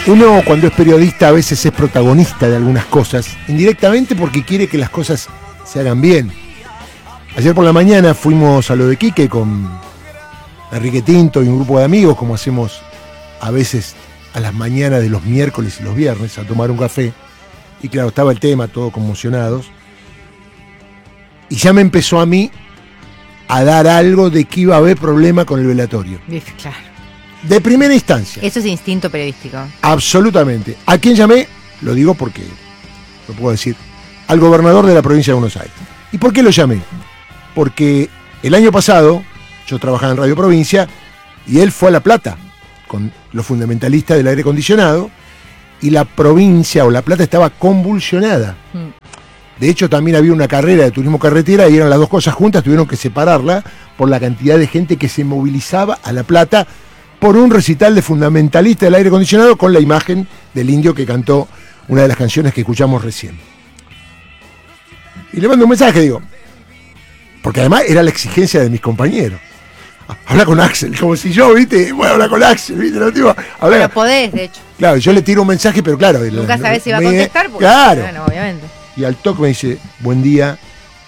Uno cuando es periodista a veces es protagonista de algunas cosas, indirectamente porque quiere que las cosas se hagan bien. Ayer por la mañana fuimos a lo de Quique con Enrique Tinto y un grupo de amigos, como hacemos a veces a las mañanas de los miércoles y los viernes, a tomar un café. Y claro, estaba el tema, todos conmocionados. Y ya me empezó a mí a dar algo de que iba a haber problema con el velatorio. Claro. De primera instancia. Eso es instinto periodístico. Absolutamente. ¿A quién llamé? Lo digo porque, lo puedo decir, al gobernador de la provincia de Buenos Aires. ¿Y por qué lo llamé? Porque el año pasado yo trabajaba en Radio Provincia y él fue a La Plata con los fundamentalistas del aire acondicionado y la provincia o La Plata estaba convulsionada. De hecho, también había una carrera de turismo carretera y eran las dos cosas juntas, tuvieron que separarla por la cantidad de gente que se movilizaba a La Plata por un recital de fundamentalista del aire acondicionado con la imagen del indio que cantó una de las canciones que escuchamos recién. Y le mando un mensaje, digo, porque además era la exigencia de mis compañeros. Habla con Axel, como si yo, viste, voy a hablar con Axel, viste, no digo, pero podés, de hecho. Claro, yo le tiro un mensaje, pero claro. Nunca sabés si va a contestar, porque, claro. Bueno, obviamente. Y al toque me dice, buen día,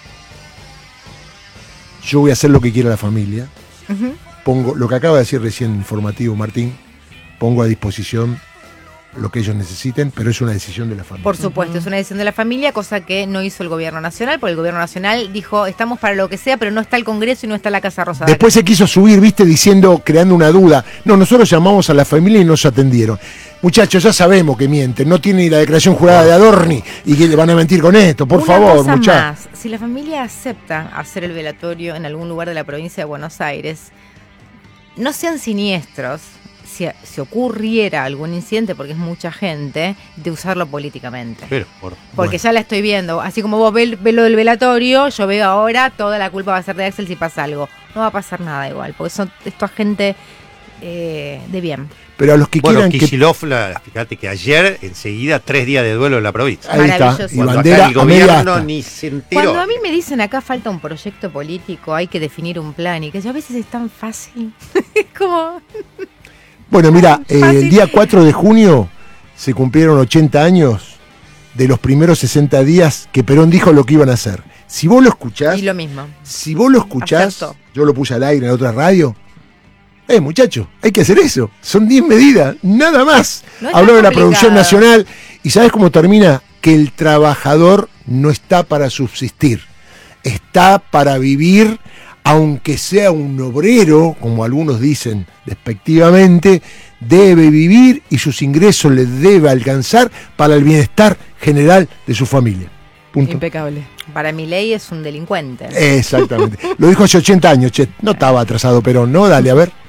yo voy a hacer lo que quiera la familia. Pongo, lo que acaba de decir recién informativo Martín, pongo a disposición lo que ellos necesiten, pero es una decisión de la familia. Por supuesto, es una decisión de la familia, cosa que no hizo el gobierno nacional, porque el gobierno nacional dijo, estamos para lo que sea, pero no está el Congreso y no está la Casa Rosada. Después se quiso subir, viste, diciendo, creando una duda. No, nosotros llamamos a la familia y nos atendieron. Muchachos, ya sabemos que mienten, no tienen ni la declaración jurada de Adorni y que le van a mentir con esto, por favor, muchachos. Si la familia acepta hacer el velatorio en algún lugar de la provincia de Buenos Aires, no sean siniestros. Si ocurriera algún incidente, porque es mucha gente, de usarlo políticamente. Porque ya la estoy viendo. Así como vos ves lo del velatorio, yo veo ahora toda la culpa va a ser de Axel si pasa algo. No va a pasar nada igual, porque son esto gente de bien. Pero a los que quieran Kicillof, fíjate que ayer, enseguida, 3 días de duelo en la provincia. Ahí está. Y bandera acá el gobierno ni se enteró. Cuando a mí me dicen acá falta un proyecto político, hay que definir un plan, y que yo a veces es tan fácil. Es como... Bueno, mira, el día 4 de junio se cumplieron 80 años de los primeros 60 días que Perón dijo lo que iban a hacer. Si vos lo escuchás... Y lo mismo. Si vos lo escuchás, Acepto. yo lo puse al aire en otra radio. Muchachos, hay que hacer eso. Son 10 medidas, nada más. No Habló de la complicado. producción nacional. ¿Y sabés cómo termina? Que el trabajador no está para subsistir. Está para vivir, aunque sea un obrero, como algunos dicen despectivamente, debe vivir y sus ingresos le debe alcanzar para el bienestar general de su familia. Punto. Impecable. Para mi ley es un delincuente. Exactamente. Lo dijo hace 80 años, che. No estaba atrasado Perón, ¿no? Dale, a ver.